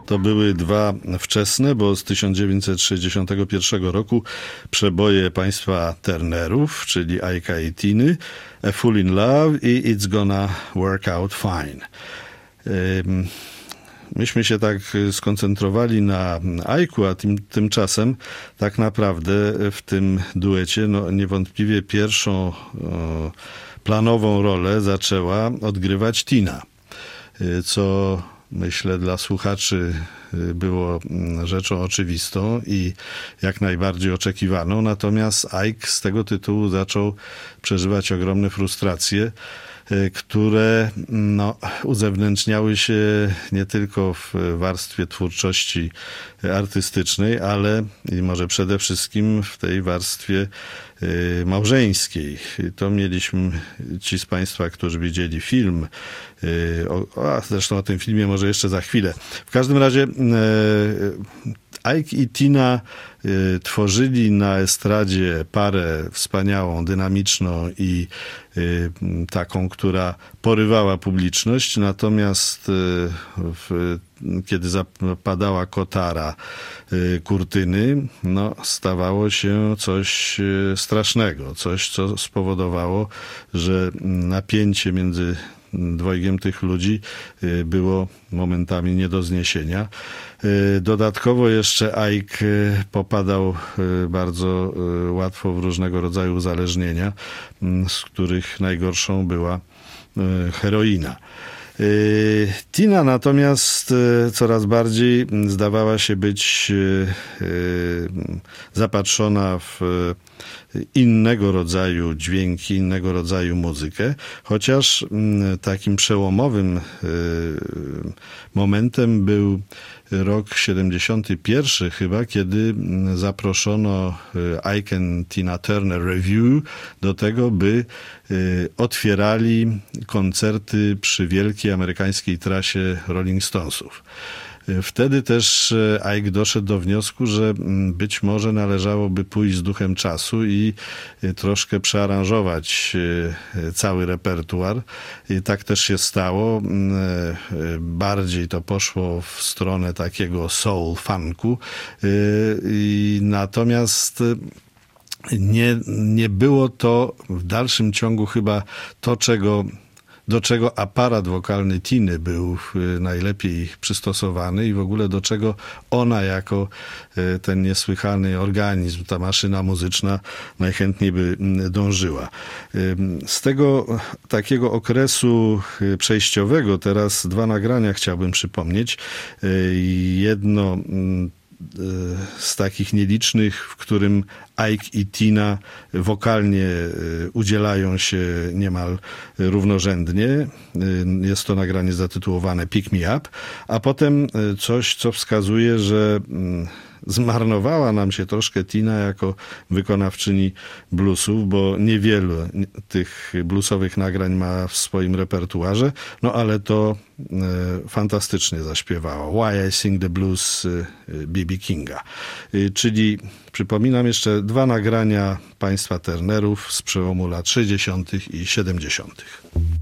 To były dwa wczesne, bo z 1961 roku przeboje państwa Turnerów, czyli Ike'a i Tiny, A Fool in Love i It's Gonna Work Out Fine. Myśmy się tak skoncentrowali na Ike'u, a tymczasem tak naprawdę w tym duecie niewątpliwie pierwszą planową rolę zaczęła odgrywać Tina, co myślę dla słuchaczy było rzeczą oczywistą i jak najbardziej oczekiwaną. Natomiast Ike z tego tytułu zaczął przeżywać ogromne frustracje, które uzewnętrzniały się nie tylko w warstwie twórczości artystycznej, ale i może przede wszystkim w tej warstwie małżeńskiej. To mieliśmy, ci z Państwa, którzy widzieli film, zresztą o tym filmie może jeszcze za chwilę. W każdym razie Ike i Tina tworzyli na estradzie parę wspaniałą, dynamiczną i taką, która porywała publiczność, natomiast kiedy zapadała kotara kurtyny, stawało się coś strasznego, coś, co spowodowało, że napięcie między dwojgiem tych ludzi było momentami nie do zniesienia. Dodatkowo jeszcze Ike popadał bardzo łatwo w różnego rodzaju uzależnienia, z których najgorszą była heroina. Tina natomiast coraz bardziej zdawała się być zapatrzona w innego rodzaju dźwięki, innego rodzaju muzykę, chociaż takim przełomowym momentem był rok 71 chyba, kiedy zaproszono Ike and Tina Turner Revue do tego, by otwierali koncerty przy wielkiej amerykańskiej trasie Rolling Stonesów. Wtedy też Ike doszedł do wniosku, że być może należałoby pójść z duchem czasu i troszkę przearanżować cały repertuar. I tak też się stało. Bardziej to poszło w stronę takiego soul funku. Natomiast nie było to w dalszym ciągu chyba to, do czego aparat wokalny Tiny był najlepiej przystosowany i w ogóle do czego ona jako ten niesłychany organizm, ta maszyna muzyczna najchętniej by dążyła. Z tego takiego okresu przejściowego teraz dwa nagrania chciałbym przypomnieć. Jedno z takich nielicznych, w którym Ike i Tina wokalnie udzielają się niemal równorzędnie. Jest to nagranie zatytułowane Pick Me Up, a potem coś, co wskazuje, że zmarnowała nam się troszkę Tina jako wykonawczyni bluesów, bo niewiele tych bluesowych nagrań ma w swoim repertuarze, ale to fantastycznie zaśpiewała. Why I Sing the Blues B.B. Kinga. Czyli przypominam jeszcze dwa nagrania państwa Turnerów z przełomu lat 60. i 70.